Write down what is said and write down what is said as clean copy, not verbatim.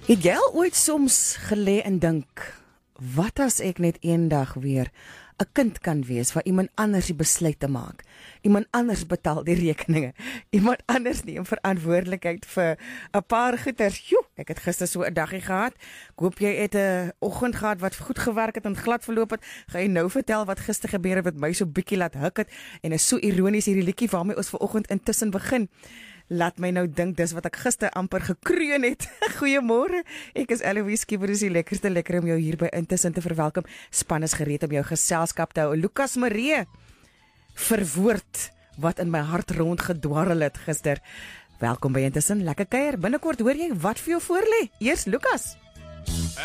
Het jy al ooit soms gelê en dink, wat as ek net eendag weer 'n kind kan wees waar iemand anders die besluite maak, iemand anders betaal die rekeninge, iemand anders neem verantwoordelikheid vir 'n paar goeders. Ek het gister so 'n daggie gehad. Ek hoop jy het 'n oggend gehad wat goed gewerk het en glad verloop het. Gaan jy nou vertel wat gister gebeur het wat my so bietjie laat huk het en is so ironies hierdie liedjie waarmee ons vanoggend intussen begin. Laat my nou dink, dis wat ek gister amper gekreun het. Goeiemôre, ek is Eloise Skipper, is die lekker om jou hier by Intussen te verwelkom. Span is gereed om jou geselskap te hou. Lukas Maree, verwoord wat in my hart rondgedwarrel het gister. Welkom by Intussen, lekker kuier. Binnekort hoor jy wat vir jou voorlê. Eers Lukas.